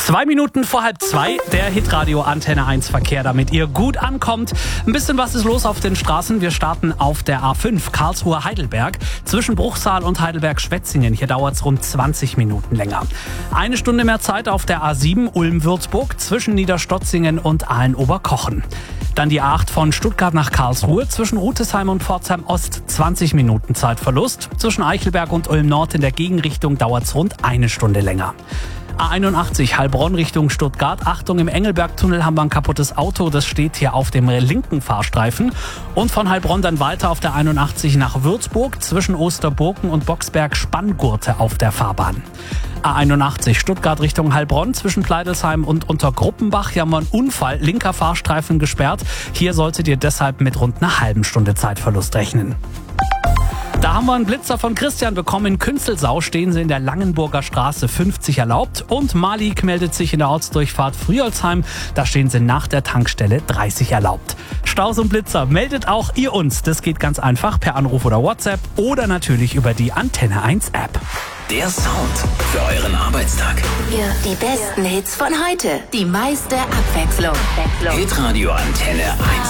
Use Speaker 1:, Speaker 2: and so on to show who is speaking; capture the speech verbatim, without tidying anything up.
Speaker 1: Zwei Minuten vor halb zwei, der Hitradio Antenne eins Verkehr, damit ihr gut ankommt. Ein bisschen was ist los auf den Straßen. Wir starten auf der A fünf Karlsruhe-Heidelberg zwischen Bruchsal und Heidelberg-Schwetzingen. Hier dauert es rund zwanzig Minuten länger. Eine Stunde mehr Zeit auf der A sieben Ulm-Würzburg zwischen Niederstotzingen und Aalen-Oberkochen. Dann die A acht von Stuttgart nach Karlsruhe zwischen Rutesheim und Pforzheim Ost, zwanzig Minuten Zeitverlust. Zwischen Eichelberg und Ulm Nord in der Gegenrichtung dauert es rund eine Stunde länger. A einundachtzig Heilbronn Richtung Stuttgart. Achtung, im Engelbergtunnel haben wir ein kaputtes Auto. Das steht hier auf dem linken Fahrstreifen. Und von Heilbronn dann weiter auf der einundachtzig nach Würzburg. Zwischen Osterburken und Boxberg Spanngurte auf der Fahrbahn. A einundachtzig Stuttgart Richtung Heilbronn. Zwischen Pleidelsheim und Untergruppenbach. Hier haben wir einen Unfall. Linker Fahrstreifen gesperrt. Hier solltet ihr deshalb mit rund einer halben Stunde Zeitverlust rechnen. Da haben wir einen Blitzer von Christian bekommen. In Künzelsau stehen sie in der Langenburger Straße fünfzig erlaubt. Und Malik meldet sich in der Ortsdurchfahrt Friolsheim. Da stehen sie nach der Tankstelle dreißig erlaubt. Staus und Blitzer meldet auch ihr uns. Das geht ganz einfach per Anruf oder WhatsApp oder natürlich über die Antenne eins App.
Speaker 2: Der Sound für euren Arbeitstag.
Speaker 3: Für die besten Hits von heute. Die meiste Abwechslung.
Speaker 2: Hitradio Antenne eins.